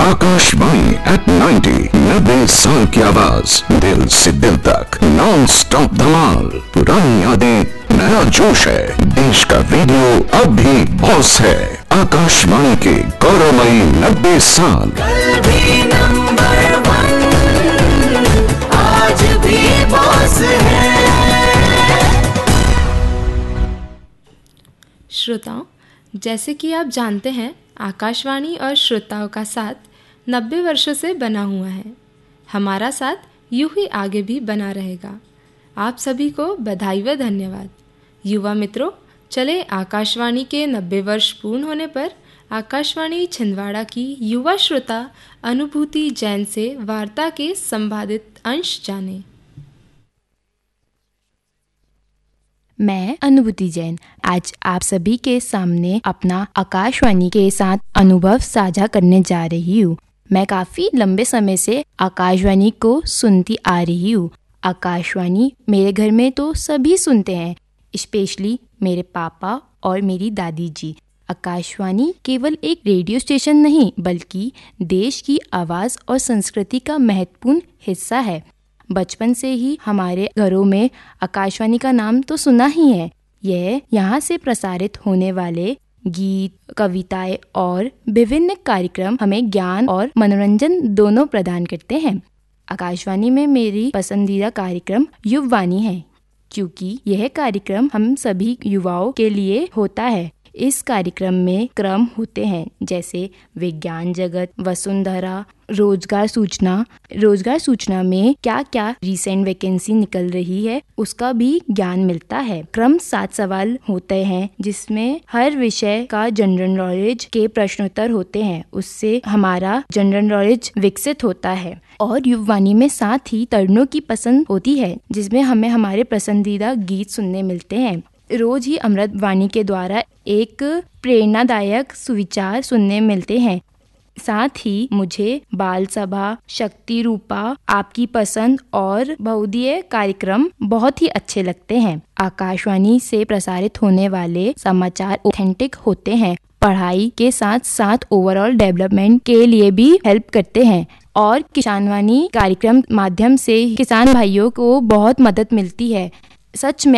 Akashvani eight 90, 90 साल की आवाज, दिल से दिल तक, नॉन स्टॉप धमाल। पुरानी यादें, नया जोश है, देश का रेडियो अब भी बॉस है। आकाशवाणी के गौरवमयी 90 साल। कल भी नंबर 1, आज भी बॉस है। श्रोताओं, जैसे कि आप जानते हैं, आकाशवाणी और श्रोताओं का साथ 90 वर्षों से बना हुआ है। हमारा साथ यूं ही आगे भी बना रहेगा। आप सभी को बधाई व धन्यवाद। युवा मित्रों, चले आकाशवाणी के 90 वर्ष पूर्ण होने पर आकाशवाणी छिंदवाड़ा की युवा श्रोता अनुभूति जैन से वार्ता के संवादित अंश जानें। मैं अनुभूति जैन आज आप सभी के सामने अपना आकाशवाणी के साथ अनुभव साझा करने जा रही हूँ। मैं काफ़ी लंबे समय से आकाशवाणी को सुनती आ रही हूँ। आकाशवाणी मेरे घर में तो सभी सुनते हैं, स्पेशली मेरे पापा और मेरी दादी जी। आकाशवाणी केवल एक रेडियो स्टेशन नहीं, बल्कि देश की आवाज़ और संस्कृति का महत्वपूर्ण हिस्सा है। बचपन से ही हमारे घरों में आकाशवाणी का नाम तो सुना ही है। यह यहाँ से प्रसारित होने वाले गीत, कविताएं और विभिन्न कार्यक्रम हमें ज्ञान और मनोरंजन दोनों प्रदान करते हैं। आकाशवाणी में मेरी पसंदीदा कार्यक्रम युववाणी है, क्योंकि यह कार्यक्रम हम सभी युवाओं के लिए होता है। इस कार्यक्रम में क्रम होते हैं जैसे विज्ञान जगत, वसुंधरा, रोजगार सूचना में क्या क्या रिसेंट वैकेंसी निकल रही है उसका भी ज्ञान मिलता है। क्रम 7 सवाल होते हैं जिसमें हर विषय का जनरल नॉलेज के प्रश्नोत्तर होते हैं। उससे हमारा जनरल नॉलेज विकसित होता है। और युववाणी में साथ ही तरुणों की पसंद होती है, जिसमें हमें हमारे पसंदीदा गीत सुनने मिलते हैं। रोज ही अमृत वाणी के द्वारा एक प्रेरणादायक सुविचार सुनने मिलते हैं। साथ ही मुझे बाल सभा, शक्ति रूपा, आपकी पसंद और बहुदीय कार्यक्रम बहुत ही अच्छे लगते हैं। आकाशवाणी से प्रसारित होने वाले समाचार ऑथेंटिक होते हैं, पढ़ाई के साथ साथ ओवरऑल डेवलपमेंट के लिए भी हेल्प करते हैं। और किसानवाणी कार्यक्रम माध्यम से किसान भाइयों को बहुत मदद मिलती है। सच में